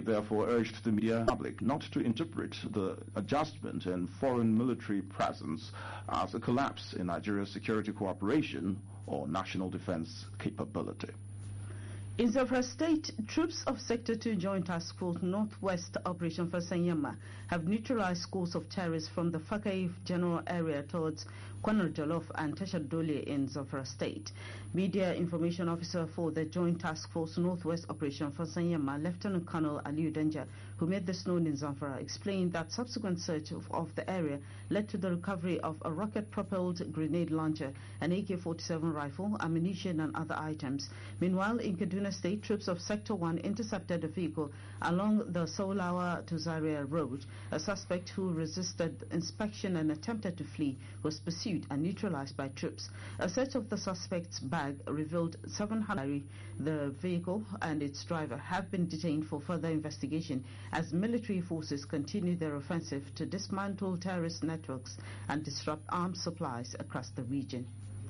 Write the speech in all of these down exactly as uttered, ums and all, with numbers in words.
therefore urged the media public not to interpret the adjustment in foreign military presence as a collapse in Nigeria's security cooperation or national defense capability. In Zamfara State, troops of Sector two Joint Task Force Northwest Operation Fasanyama have neutralized scores of terrorists from the Fakaif general area towards Kwanar Jolof and Teshadole in Zamfara State. Media Information Officer for the Joint Task Force Northwest Operation Fasanyama, Lieutenant Colonel Aliu Danja, who made this known in Zamfara, explained that subsequent search of, of the area led to the recovery of a rocket-propelled grenade launcher, an A K forty-seven rifle, ammunition and other items. Meanwhile, in Kaduna State, troops of Sector one intercepted a vehicle along the Solawa to Zaria road. A suspect who resisted inspection and attempted to flee was pursued and neutralized by troops. A search of the suspect's bag revealed seven hundred. The vehicle and its driver have been detained for further investigation as military forces continue their offensive to dismantle terrorist networks and disrupt arms supplies across the region.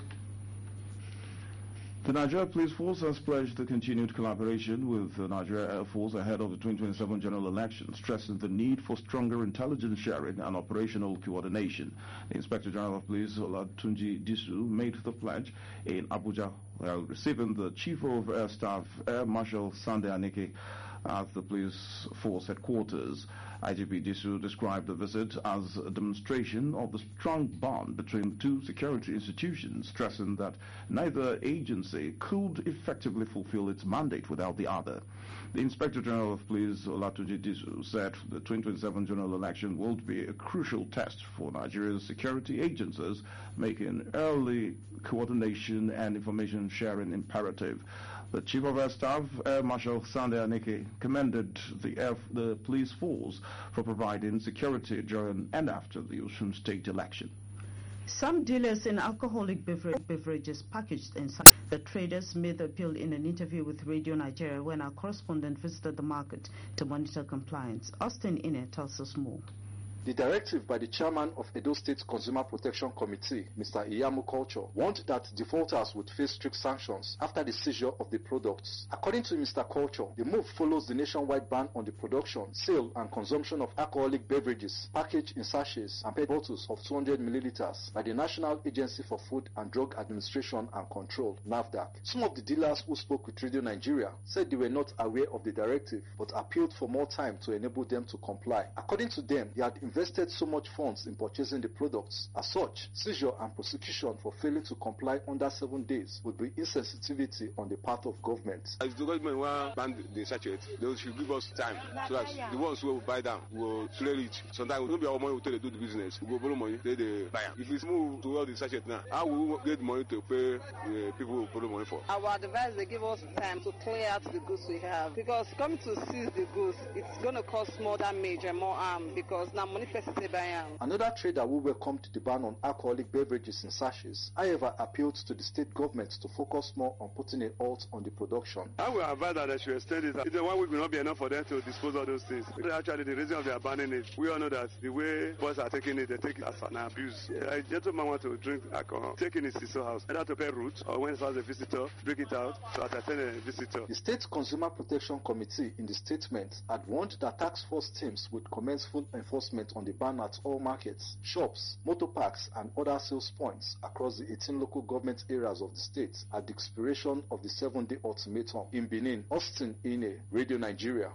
The Nigeria Police Force has pledged the continued collaboration with the Nigeria Air Force ahead of the twenty twenty-seven general election, stressing the need for stronger intelligence sharing and operational coordination. The Inspector General of Police, Olatunji Disu, made the pledge in Abuja while receiving the Chief of Air Staff, Air Marshal Sunday Aneke, at the police force headquarters. I G P Disu described the visit as a demonstration of the strong bond between the two security institutions, stressing that neither agency could effectively fulfill its mandate without the other. The Inspector General of Police, Olatunji Disu, said the twenty twenty-seven general election will be a crucial test for Nigeria's security agencies, making early coordination and information sharing imperative. The Chief of Air Staff, Air Marshal Sunday Aneke, commended the, Air, the police force for providing security during and after the Osun State election. Some dealers in alcoholic beverages packaged inside. The traders made the appeal in an interview with Radio Nigeria when our correspondent visited the market to monitor compliance. Austin Ine tells us more. The directive by the chairman of Edo State Consumer Protection Committee, Mister Iyamu Culture, warned that defaulters would face strict sanctions after the seizure of the products. According to Mister Culture, the move follows the nationwide ban on the production, sale and consumption of alcoholic beverages packaged in sachets and P E T bottles of two hundred milliliters by the National Agency for Food and Drug Administration and Control, NAFDAC. Some of the dealers who spoke with Radio Nigeria said they were not aware of the directive but appealed for more time to enable them to comply. According to them, they had invested so much funds in purchasing the products. As such, seizure and prosecution for failing to comply under seven days would be insensitivity on the part of government. If the government will ban the sachet, they should give us time so that the ones who will buy them will clear it. Sometimes it will be our money to do the business. We will borrow money, they the buy them. If it's move to all the sachet now, how will we get money to pay the people who borrow money for? Our advice, they give us time to clear out the goods we have, because coming to seize the goods, it's going to cause more damage and more harm, because now money first. Another trader who welcomed the ban on alcoholic beverages in sachets, however, appealed to the state government to focus more on putting a halt on the production. I will advise that they should extend it. The one week will not be enough for them to dispose of those things. Actually, the reason of their banning it, we all know that the way boys are taking it, they take it as an abuse. A gentleman wants to drink alcohol, taking it to his house, either to pay root or when he has a visitor, drink it out to entertain a visitor. The State Consumer Protection Committee, in the statement, had warned that task force teams would commence full enforcement on the ban at all markets, shops, motor parks and other sales points across the eighteen local government areas of the state at the expiration of the seven-day ultimatum. In Benin, Austin Ine, Radio Nigeria.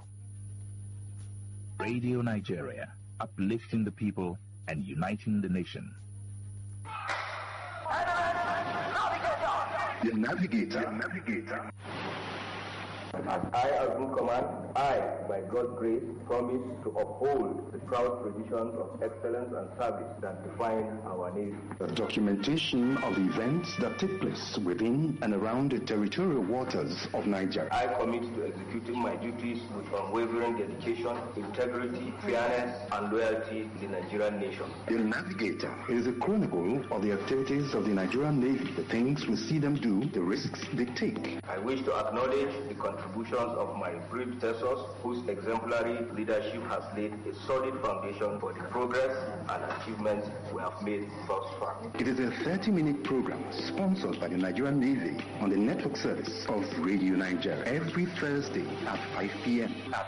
Radio Nigeria, uplifting the people and uniting the nation. The Navigator. The Navigator. As I, as Group Command, I, by God's grace, promise to uphold the proud traditions of excellence and service that define our Navy. The documentation of the events that take place within and around the territorial waters of Nigeria. I commit to executing my duties with unwavering dedication, integrity, fairness, and loyalty to the Nigerian nation. The Navigator is a chronicle of the activities of the Nigerian Navy, the things we see them do, the risks they take. I wish to acknowledge the contributions of my predecessors, whose exemplary leadership has laid a solid foundation for the progress and achievements we have made thus far. It is a thirty-minute program sponsored by the Nigerian Navy on the network service of Radio Nigeria every Thursday at five p m